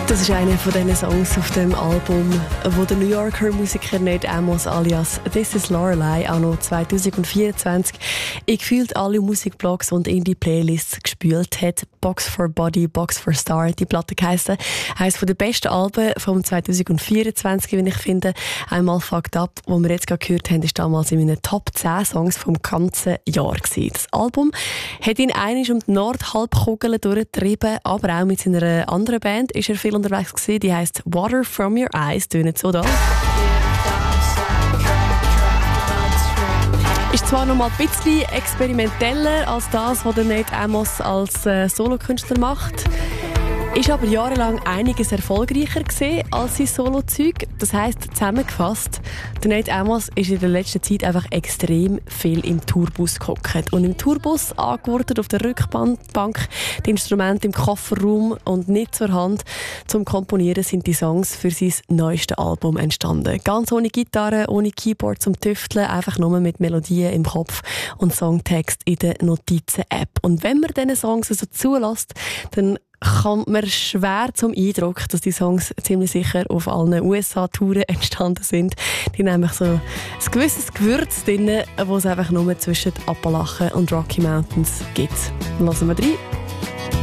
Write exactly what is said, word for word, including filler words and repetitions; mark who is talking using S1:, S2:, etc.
S1: Das ist einer von diesen Songs auf dem Album, wo der New Yorker Musiker Nate Amos alias This is Lorelei auch noch zwanzig vierundzwanzig in gefühlt alle Musikblogs und Indie-Playlists gespült hat. Box for Body, Box for Star, die Platte geheissen. Eines der besten Alben vom zwanzig vierundzwanzig, wie ich finde. Einmal Fucked Up, wo wir jetzt gerade gehört haben, ist damals in meinen Top zehn Songs vom ganzen Jahr gewesen. Das Album hat ihn einmal um die Nordhalbkugel durchgetrieben, aber auch mit seiner anderen Band ist er viel unterwegs gewesen. Die heisst Water From Your Eyes, tönt so da. Ist zwar noch mal ein bisschen experimenteller als das, was der Nate Amos als äh, Solokünstler macht. Ist aber jahrelang einiges erfolgreicher gewesen als sein Solo-Zeug. Das heisst, zusammengefasst, der Nate Amos ist in der letzten Zeit einfach extrem viel im Tourbus gehockt. Und im Tourbus angewortet auf der Rückbank, die Instrumente im Kofferraum und nicht zur Hand. Zum Komponieren sind die Songs für sein neuestes Album entstanden. Ganz ohne Gitarre, ohne Keyboard zum Tüfteln, einfach nur mit Melodien im Kopf und Songtext in der Notizen-App. Und wenn man diese Songs so zulässt, dann kommt man schwer zum Eindruck, dass die Songs ziemlich sicher auf allen U S A-Touren entstanden sind. Die haben nämlich so ein gewisses Gewürz drin, das es einfach nur zwischen Appalachen und Rocky Mountains gibt. Lassen wir rein.